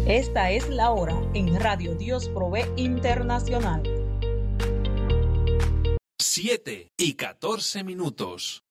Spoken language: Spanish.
Esta es la hora en Radio Dios Provee Internacional. 7:14.